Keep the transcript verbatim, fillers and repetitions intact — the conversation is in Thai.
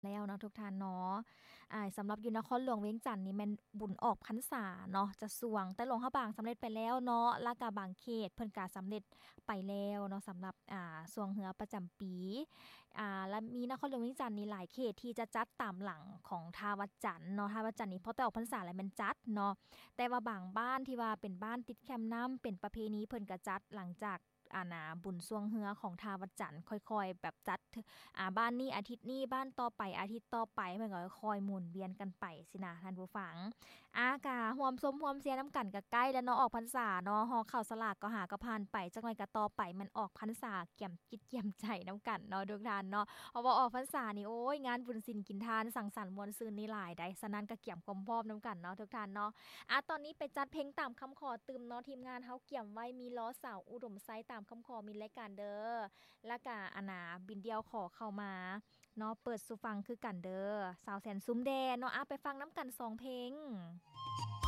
แล้วเนาะทุกท่านเนาะอ่าสำหรับอยู่นครหลวงเวียงจันทน์นี่แม่นบุญออกพรรษาเนาะจะสวงแต่หลวงพระบางสำเร็จไปแล้วเนาะแล้วก็บางเขตเพิ่นก็สำเร็จไปแล้วเนาะสำหรับอ่าสวงเรือประจำปีอ่าและมีนครหลวงเวียงจันทน์นี่หลายเขตที่จะจัดตามหลังของท่าวัดจันทน์เนาะท่าวัดจันทน์นี่พอแต่ออกพรรษาแล้วแม่นจัดเนาะแต่ว่าบางบ้านที่ว่าเป็นบ้านติดแคมป์น้ำเป็นประเพณีเพิ่นก็จัดหลังจากอานาบุญสวงเรือของท่าวัดจันทน์ค่อยๆแบบจัด อ่าบ้านนี้อาทิตย์นี้บ้านต่อไปอาทิตย์ต่อไปมันก็คอยหมุนเวียนกันไปสินะท่านผู้ฟังอาการ่วมส้มร่วมเสียน้ำกันก็ใกล้แล้วเนาะออกพรรษาเนาะฮอข้าวสลากก็หาก็ผ่านไปจักหน่อยก็ต่อไปมันออกพรรษาเกี่ยมจิตเกี่ยมใจน้ำกันเนาะทุกท่านเนาะเพราะว่าออกพรรษานี่โอ้ยงานบุญศีลกินทานสังสรรค์ม่วนซื่นนี่หลายได้ฉะนั้นก็เกี่ยมกลมพร้อมน้ำกันเนาะทุกท่านเนาะอ่ะตอนนี้ไปจัดเพลงตามคำขอตืมเนาะทีมงานเฮาเกี่ยมไว้มีล้อสาวอุดมไซตามคำขอมีรายการเด้อแล้วก็อานาบินเดียวขอเข้ามา เนาะเปิดสู่ฟังคือกันเด้อสาวแสนซุ้มแดเนาะอะไปฟังน้ำกันสองเพลง